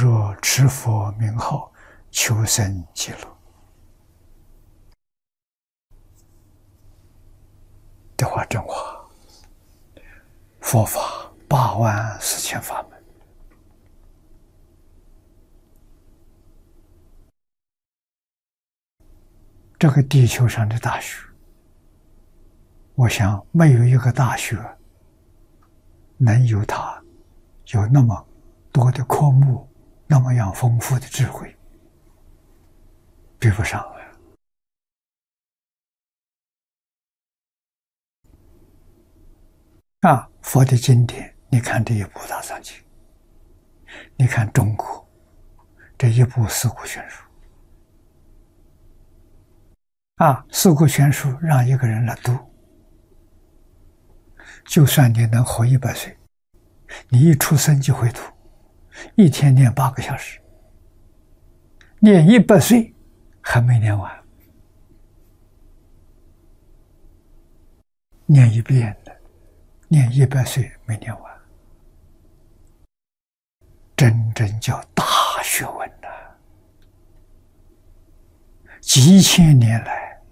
若持佛名号，求生极乐。这话真话。佛法84000法门，这个地球上的大学，我想没有一个大学能有它有那么多的科目，那么样丰富的智慧，比不上了。佛的经典，你看这一部大藏经，你看中国这一部四库全书，四库全书让一个人来读，就算你能活100岁，你一出生就会读，一天念8个小时，念100岁还没念完，念一遍的，念100岁没念完，真正叫大学问呐！几千年来，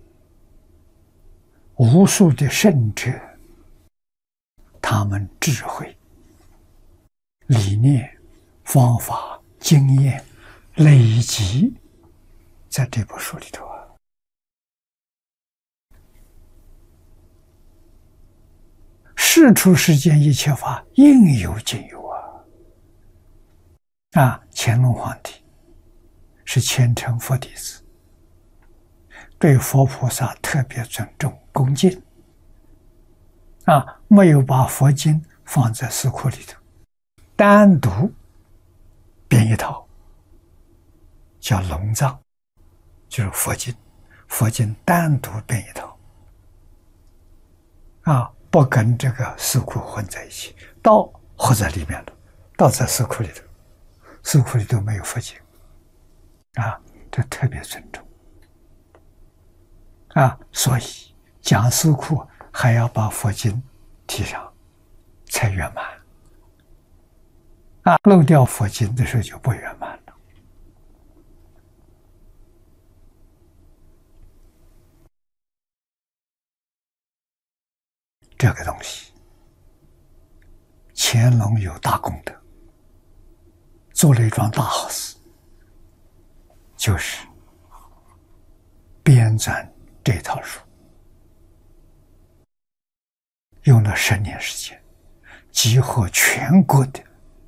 无数的圣者，他们智慧、理念、方法、经验累积在这部书里头啊。世出世间一切法，应有尽有啊！乾隆皇帝是虔诚佛弟子，对佛菩萨特别尊重恭敬没有把佛经放在寺库里头，单独编一套，叫龙藏，就是佛经，佛经单独编一套不跟这个寺库混在一起，道合在里面的，道在寺库里头，寺库里头没有佛经这特别尊重所以讲寺库还要把佛经提上才圆满漏掉佛经的时候就不圆满了。这个东西，乾隆有大功德，做了一桩大好事，就是编纂这套书，用了10年时间，集合全国的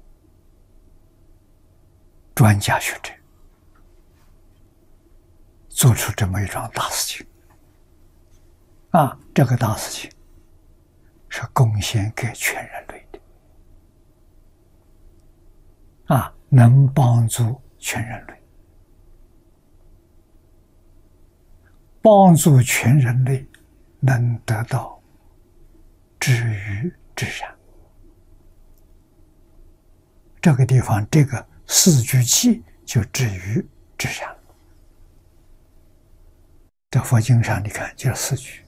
专家学者，做出这么一桩大事情这个大事情是贡献给全人类的能帮助全人类，帮助全人类能得到知遇之善。这个地方这个4句偈就知遇之善，在佛经上你看就是4句。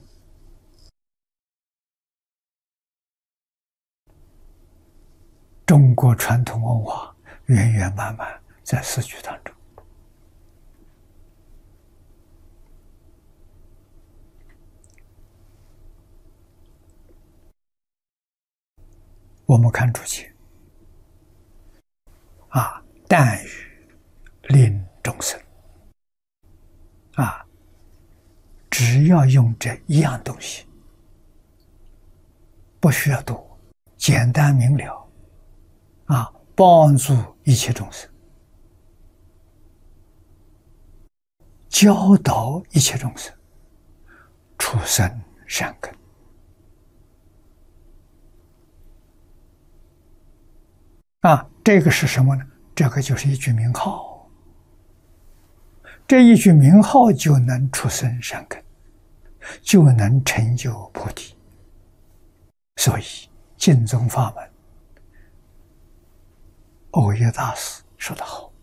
中国传统文化圆圆满满在4句当中。我们看注解但欲令众生只要用这一样东西，不需要多，简单明了帮助一切众生，教导一切众生出生善根这个是什么呢？这个就是一句名号，这一句名号就能出生善根，就能成就菩提。所以净宗法门欧耶大师说得好，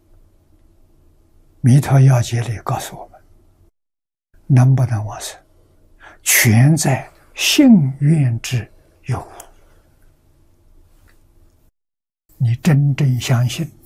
弥陀要解里告诉我们，能不能往生，全在信愿之有无。你真正相信